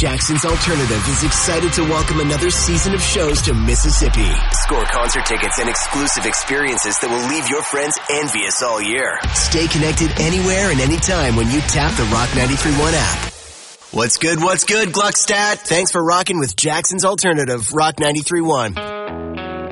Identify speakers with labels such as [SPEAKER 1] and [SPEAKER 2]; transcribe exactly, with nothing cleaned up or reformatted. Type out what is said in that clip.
[SPEAKER 1] Jackson's Alternative is excited to welcome another season of shows to Mississippi. Score concert tickets and exclusive experiences that will leave your friends envious all year. Stay connected anywhere and anytime when you tap the Rock ninety-three point one app. What's good, what's good, Gluckstadt? Thanks for rocking with Jackson's Alternative, Rock ninety-three point one.